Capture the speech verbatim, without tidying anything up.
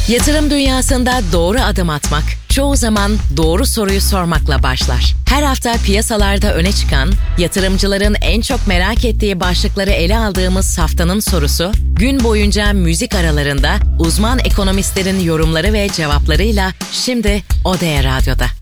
Yatırım dünyasında doğru adım atmak, çoğu zaman doğru soruyu sormakla başlar. Her hafta piyasalarda öne çıkan, yatırımcıların en çok merak ettiği başlıkları ele aldığımız haftanın sorusu, gün boyunca müzik aralarında uzman ekonomistlerin yorumları ve cevaplarıyla şimdi O D E Radyo'da.